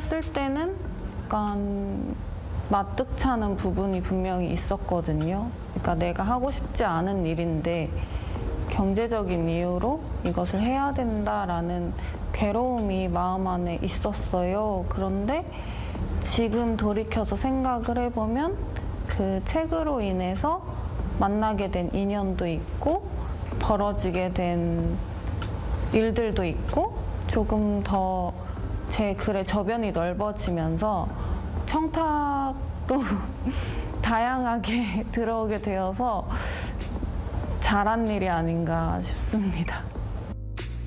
시작했을 때는 약간 마뜩찮은 부분이 분명히 있었거든요. 그러니까 내가 하고 싶지 않은 일인데 경제적인 이유로 이것을 해야 된다라는 괴로움이 마음 안에 있었어요. 그런데 지금 돌이켜서 생각을 해보면 그 책으로 인해서 만나게 된 인연도 있고 벌어지게 된 일들도 있고 조금 더 제 글의 저변이 넓어지면서 청탁도 다양하게 들어오게 되어서 잘한 일이 아닌가 싶습니다.